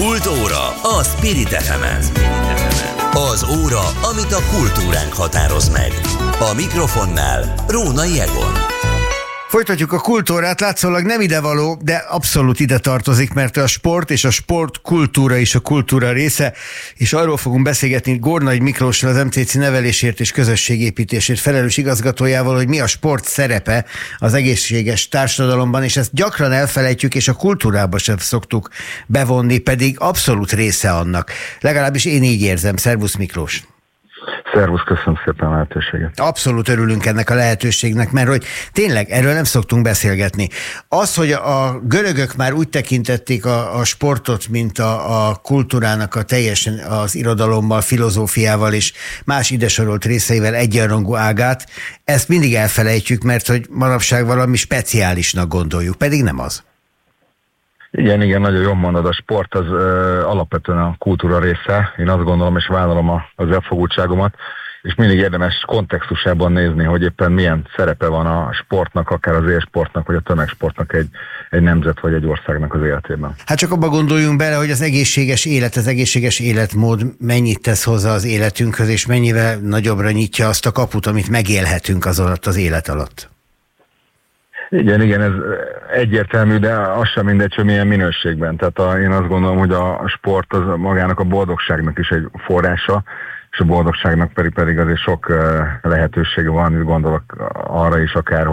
Kultúra a Spirit FM-en. Az óra, amit a kultúránk határoz meg. A mikrofonnál Rónai Egon. Folytatjuk a kultúrát, látszólag nem idevaló, de abszolút ide tartozik, mert a sport és a sportkultúra is a kultúra része, és arról fogunk beszélgetni Gornay Miklóssal, az MCC nevelésért és közösségépítésért felelős igazgatójával, hogy mi a sport szerepe az egészséges társadalomban, és ezt gyakran elfelejtjük, és a kultúrába sem szoktuk bevonni, pedig abszolút része annak. Legalábbis én így érzem. Szervusz Miklós! Szervusz, köszönöm szépen a lehetőséget. Abszolút örülünk ennek a lehetőségnek, mert hogy tényleg erről nem szoktunk beszélgetni. Az, hogy a görögök már úgy tekintették a sportot, mint a kultúrának a teljesen az irodalommal, filozófiával és más idesorolt részeivel egyenrangú ágát, ezt mindig elfelejtjük, mert hogy manapság valami speciálisnak gondoljuk, pedig nem az. Igen, nagyon jól mondod, a sport az alapvetően a kultúra része. Én azt gondolom, és vállalom az elfogultságomat, és mindig érdemes kontextusában nézni, hogy éppen milyen szerepe van a sportnak, akár az élsportnak, vagy a tömegsportnak egy nemzet, vagy egy országnak az életében. Hát csak abba gondoljunk bele, hogy az egészséges élet, az egészséges életmód mennyit tesz hozzá az életünkhöz, és mennyivel nagyobbra nyitja azt a kaput, amit megélhetünk az alatt az élet alatt. Igen, ez egyértelmű, de az sem mindegy, hogy milyen minőségben. Tehát én azt gondolom, hogy a sport az magának a boldogságnak is egy forrása, és a boldogságnak pedig azért sok lehetősége van, gondolok arra is akár,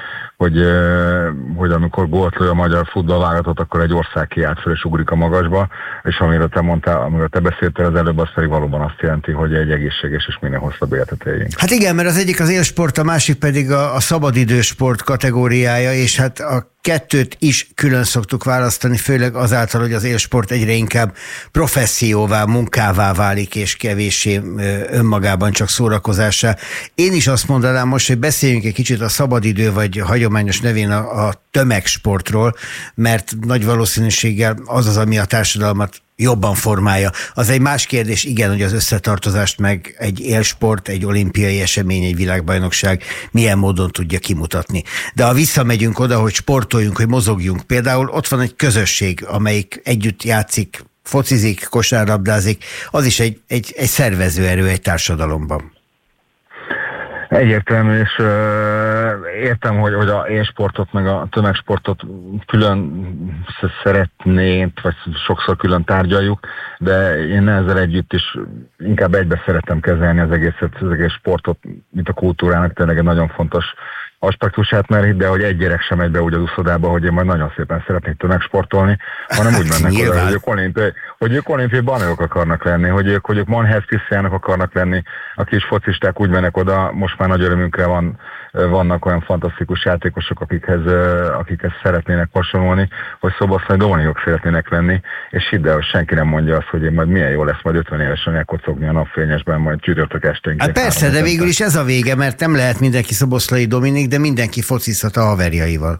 hogy amikor gólt lő a magyar futballválogatott, akkor egy ország kiállt föl és ugrik a magasba, és amiről te mondtál, amiről te beszéltél az előbb, az pedig valóban azt jelenti, hogy egy egészséges és minél hosszabb életet éljünk. Hát igen, mert az egyik az élsport, a másik pedig a szabadidősport kategóriája, és hát a kettőt is külön szoktuk választani, főleg azáltal, hogy az élsport egyre inkább professzióvá, munkává válik, és kevéssé önmagában csak szórakozásá. Én is azt mondanám most, hogy beszéljünk egy kicsit a szabadidő, vagy hagyományos nevén a tömegsportról, mert nagy valószínűséggel az, ami a társadalmat jobban formálja. Az egy más kérdés, igen, hogy az összetartozást meg egy élsport, egy olimpiai esemény, egy világbajnokság milyen módon tudja kimutatni. De ha visszamegyünk oda, hogy sportoljunk, hogy mozogjunk, például ott van egy közösség, amelyik együtt játszik, focizik, kosárlabdázik, az is egy szervezőerő egy társadalomban. Egyértelmű, és értem, hogy a élsportot meg a tömegsportot külön szeretnénk, vagy sokszor külön tárgyaljuk, de én ezzel együtt is inkább egybe szeretem kezelni az egész sportot, mint a kultúrának tényleg egy nagyon fontos aspektusát, mert hidd el, hogy egy gyerek sem megy be úgy az uszodába, hogy én majd nagyon szépen szeretnék tömegsportolni, hanem úgy mennek oda, hogy ők olimpiai bajnokok akarnak lenni, hogy ők Manhez Krisztiánok akarnak lenni, a kis focisták úgy mennek oda, most már nagy örömünkre vannak olyan fantasztikus játékosok, akikhez szeretnének hasonlulni, hogy Szoboszlai Dominiok szeretnének lenni, és hidd el, hogy senki nem mondja azt, hogy én majd milyen jó lesz majd 50 évesen elkocogni a napfényesben, majd csütörtök esténként. Hát persze, de végül is ez a vége, mert nem lehet mindenki Szoboszlai Dominik, de mindenki focizhat a haverjaival.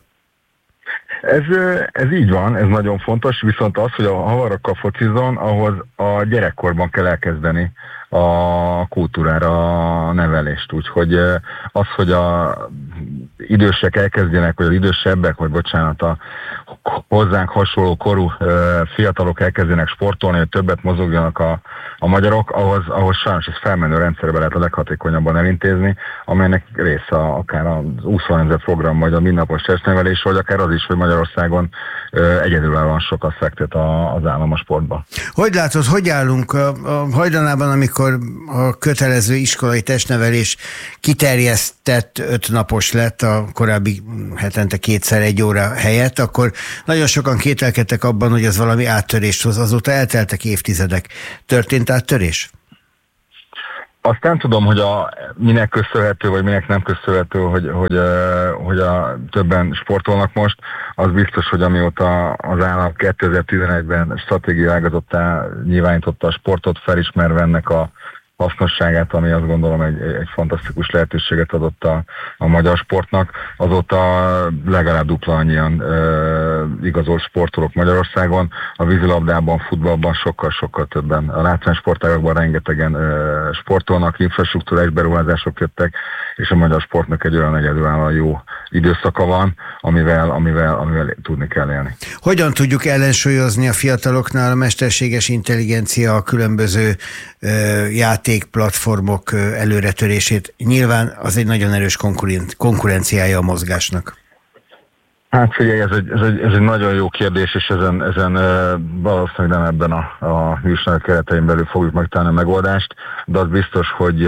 Ez így van, ez nagyon fontos, viszont az, hogy a havarokkal focizzon, ahhoz a gyerekkorban kell elkezdeni a kultúrára a nevelést. Úgyhogy az, hogy a idősek elkezdjenek, vagy az idősebbek, vagy bocsánat, a hozzánk hasonló korú fiatalok elkezdjenek sportolni, hogy többet mozogjanak a magyarok, ahhoz sajnos ez felmenő rendszerben lehet a leghatékonyabban elintézni, amelynek része akár az úszónemzet program, vagy a mindennapos testnevelés, vagy akár az is, hogy Magyarországon egyedülállóan sokat fektet az állam a sportba. Hogy látod, hogy állunk a hajdanában, amikor a kötelező iskolai testnevelés kiterjesztett 5 napos lett a korábbi hetente 2-szer 1 óra helyett, akkor nagyon sokan kételkedtek abban, hogy ez valami áttörést hoz. Azóta elteltek évtizedek. Történt áttörés? Azt nem tudom, hogy minek köszönhető, vagy minek nem köszönhető, hogy a többen sportolnak most. Az biztos, hogy amióta az állam 2011-ben stratégiai ágazattá nyilvánította a sportot, felismerve ennek a hasznosságát, ami azt gondolom egy fantasztikus lehetőséget adott a magyar sportnak. Azóta legalább dupla annyian igazolt sportolók Magyarországon. A vízilabdában, futballban sokkal többen. A látványsportágakban rengetegen sportolnak, infrastruktúrális beruházások jöttek, és a magyar sportnak egy olyan egyedülállóan jó időszaka van, amivel tudni kell élni. Hogyan tudjuk ellensúlyozni a fiataloknál a mesterséges intelligencia, a különböző játékplatformok előretörését? Nyilván az egy nagyon erős konkurenciája a mozgásnak. Hát figyelj, ez egy nagyon jó kérdés, és ezen valószínűleg nem ebben a műsor keretein belül fogjuk megtalálni a megoldást, de az biztos, hogy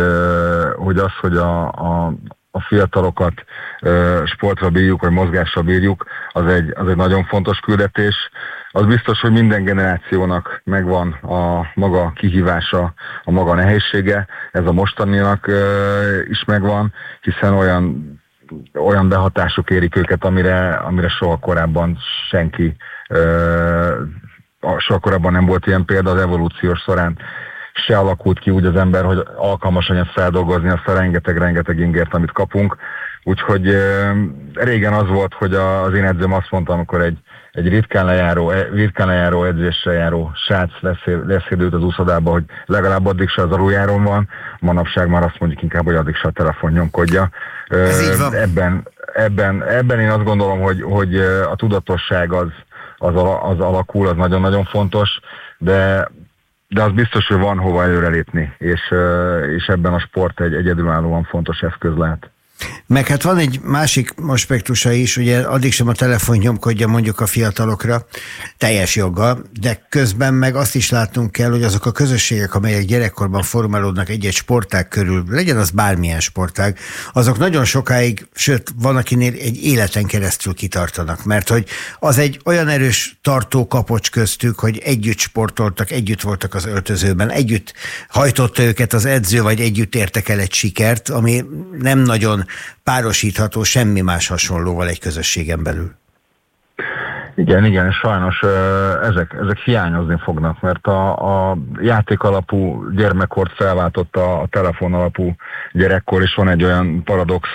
a fiatalokat sportra bírjuk, vagy mozgásra bírjuk, az egy nagyon fontos küldetés. Az biztos, hogy minden generációnak megvan a maga kihívása, a maga nehézsége, ez a mostaninak is megvan, hiszen olyan behatások érik őket, amire soha korábban soha korábban nem volt ilyen példa az evolúciós során. Se alakult ki úgy az ember, hogy alkalmas legyen feldolgozni azt a rengeteg ingert, amit kapunk. Úgyhogy régen az volt, hogy az én edzőm azt mondta, amikor egy ritkán lejáró edzésre járó srác leszédült az úszodába, hogy legalább addig se az aluljárón van, manapság már azt mondjuk inkább, hogy addig se a telefon nyomkodja. Ebben én azt gondolom, hogy a tudatosság az alakul, az nagyon-nagyon fontos, de az biztos, hogy van hova előrelépni, és ebben a sport egy egyedülállóan fontos eszköz lehet. Meg hát van egy másik aspektusa is, ugye addig sem a telefon nyomkodja mondjuk a fiatalokra, teljes joggal, de közben meg azt is látnunk kell, hogy azok a közösségek, amelyek gyerekkorban formálódnak egy-egy sportág körül, legyen az bármilyen sportág, azok nagyon sokáig, sőt van akinél egy életen keresztül kitartanak, mert hogy az egy olyan erős tartó kapocs köztük, hogy együtt sportoltak, együtt voltak az öltözőben, együtt hajtotta őket az edző, vagy együtt értek el egy sikert, ami nem nagyon párosítható semmi más hasonlóval egy közösségen belül. Igen, sajnos ezek hiányozni fognak, mert a játék alapú gyermekkort felváltotta a telefon alapú gyerekkor, és van egy olyan paradox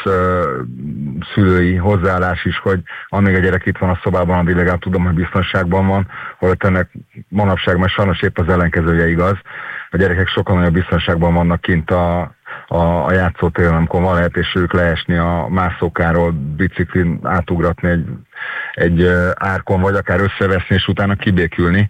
szülői hozzáállás is, hogy amíg a gyerek itt van a szobában, addig legalább tudom, hogy biztonságban van, hogy ennek manapság már sajnos épp az ellenkezője igaz. A gyerekek sokkal nagyobb biztonságban vannak kint a játszótéren, amikor van lehetőségük leesni a mászókáról, biciklin átugratni egy árkon, vagy akár összeveszni, és utána kibékülni.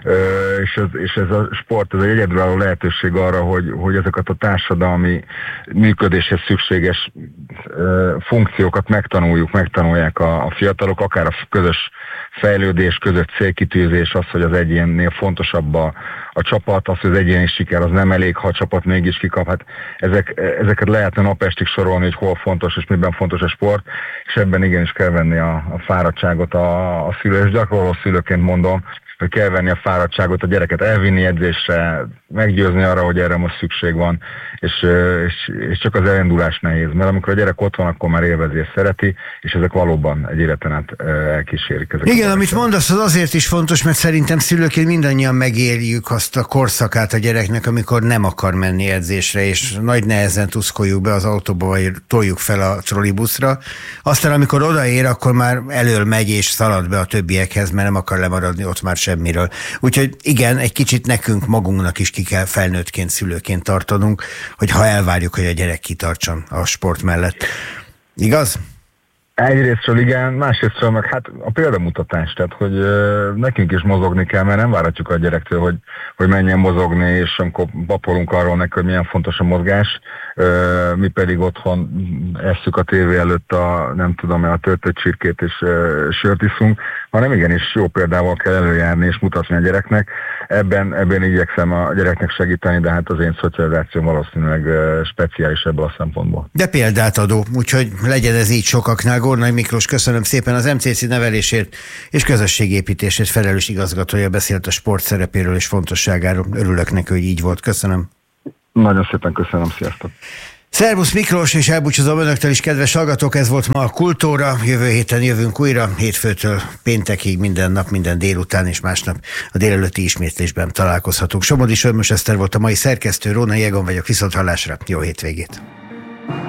És ez a sport, ez egy egyedülálló lehetőség arra, hogy ezeket a társadalmi működéshez szükséges funkciókat megtanulják a fiatalok, akár a közös fejlődés, közös célkitűzés, az, hogy az egyénnél fontosabb a csapat, az, hogy az egyéni siker az nem elég, ha a csapat mégis kikap. Hát ezeket lehetne napestig sorolni, hogy hol fontos és miben fontos a sport, és ebben igenis kell venni a fáradtságot a szülő, és gyakorló szülőként mondom, hogy kell venni a fáradtságot, a gyereket elvinni edzésre, meggyőzni arra, hogy erre most szükség van, és csak az elindulás nehéz. Mert amikor a gyerek ott van, akkor már élvezi és szereti, és ezek valóban egy életen át elkísérik. Igen, amit mondasz, az azért is fontos, mert szerintem szülőként mindannyian megéljük azt a korszakát a gyereknek, amikor nem akar menni edzésre, és nagy nehezen tuszkoljuk be az autóba, vagy toljuk fel a trollibuszra. Aztán amikor odaér, akkor már elől megy és szalad be a többiekhez, mert nem akar lemaradni ott már semmiről. Úgyhogy igen, egy kicsit nekünk magunknak is ki kell felnőttként, szülőként tartanunk, hogy ha elvárjuk, hogy a gyerek kitartson a sport mellett. Igaz? Egyrésztről igen, másrésztről meg hát a példamutatás, tehát hogy nekünk is mozogni kell, mert nem várhatjuk a gyerektől, hogy menjen mozogni, és amikor papolunk arról neki, hogy milyen fontos a mozgás, mi pedig otthon esszük a tévé előtt a töltött csirkét és sört iszunk, hanem igenis jó példával kell előjárni és mutatni a gyereknek. Ebben igyekszem a gyereknek segíteni, de hát az én szocializációm valószínűleg speciális ebből a szempontból. De példát adó, úgyhogy legyen ez így sokaknál. Gornay Miklós, köszönöm szépen, az MCC nevelésért és közösségépítésért felelős igazgatója beszélt a sport szerepéről és fontosságáról. Örülök neki, hogy így volt. Köszönöm. Nagyon szépen köszönöm, sziasztok! Szervusz Miklós, és elbúcsúzom önöktől is, kedves hallgatók, ez volt ma a Kultóra. Jövő héten jövünk újra, hétfőtől péntekig, minden nap, minden délután, és másnap a délelőtti ismétlésben találkozhatunk. Somodi Sörmös Eszter volt a mai szerkesztő, Rónai Egon vagyok, viszonthallásra, jó hétvégét!